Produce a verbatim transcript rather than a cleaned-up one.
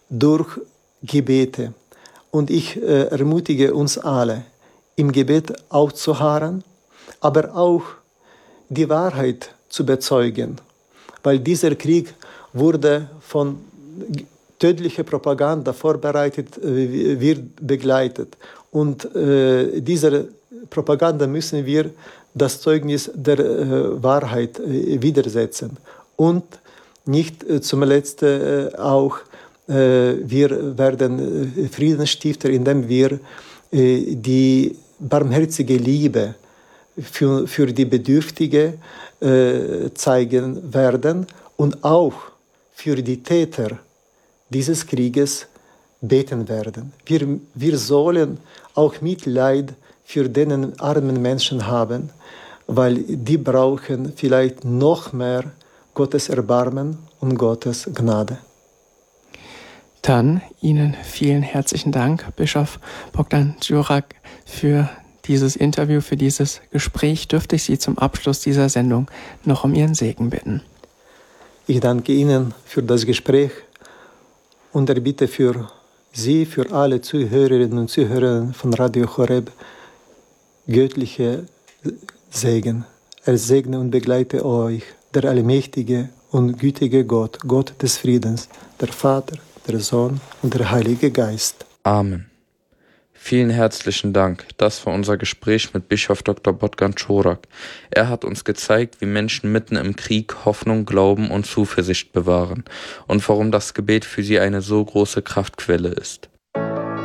durch Gebete. Und ich äh, ermutige uns alle, im Gebet auszuharren, aber auch die Wahrheit zu bezeugen. Weil dieser Krieg wurde von tödlicher Propaganda vorbereitet, äh, wird begleitet. Und äh, dieser Propaganda müssen wir das Zeugnis der äh, Wahrheit äh, widersetzen. Und nicht äh, zum Letzten äh, auch, äh, wir werden äh, Friedensstifter, indem wir äh, die barmherzige Liebe für, für die Bedürftigen äh, zeigen werden und auch für die Täter dieses Krieges beten werden. Wir, wir sollen auch Mitleid für den armen Menschen haben, weil die brauchen vielleicht noch mehr Gottes Erbarmen und Gottes Gnade. Dann Ihnen vielen herzlichen Dank, Bischof Bogdan Djurak, für dieses Interview, für dieses Gespräch. Dürfte ich Sie zum Abschluss dieser Sendung noch um Ihren Segen bitten. Ich danke Ihnen für das Gespräch und erbitte für Sie, für alle Zuhörerinnen und Zuhörer von Radio Horeb, göttliche Segen. Er segne und begleite euch, der allmächtige und gütige Gott, Gott des Friedens, der Vater, der Sohn und der Heilige Geist. Amen. Vielen herzlichen Dank. Das war unser Gespräch mit Bischof Doktor Bogdan Djurak. Er hat uns gezeigt, wie Menschen mitten im Krieg Hoffnung, Glauben und Zuversicht bewahren und warum das Gebet für sie eine so große Kraftquelle ist.